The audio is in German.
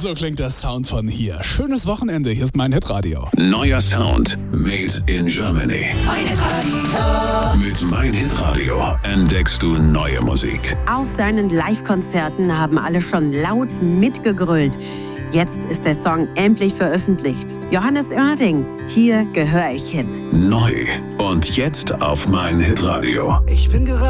So klingt der Sound von hier. Schönes Wochenende, hier ist mein Hitradio. Neuer Sound, made in Germany. Mein Hitradio. Mit mein Hitradio entdeckst du neue Musik. Auf seinen Live-Konzerten haben alle schon laut mitgegrölt. Jetzt ist der Song endlich veröffentlicht. Johannes Oerding, hier gehöre ich hin. Neu und jetzt auf mein Hitradio. Ich bin gerade